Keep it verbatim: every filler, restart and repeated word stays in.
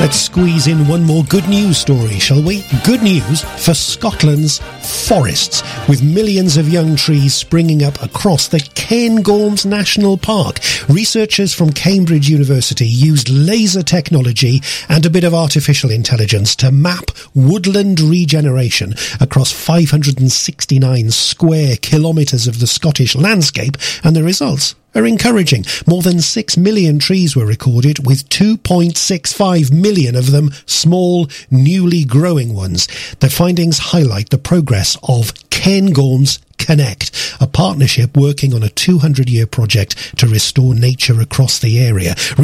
Let's squeeze in one more good news story, shall we? Good news for Scotland's forests, with millions of young trees springing up across the Cairngorms National Park. Researchers from Cambridge University used laser technology and a bit of artificial intelligence to map woodland regeneration across five hundred sixty-nine square kilometres of the Scottish landscape, and the results are encouraging. More than six million trees were recorded, with two point six five million of them small, newly growing ones. The findings highlight the progress of Cairngorms Connect, a partnership working on a two hundred year project to restore nature across the area.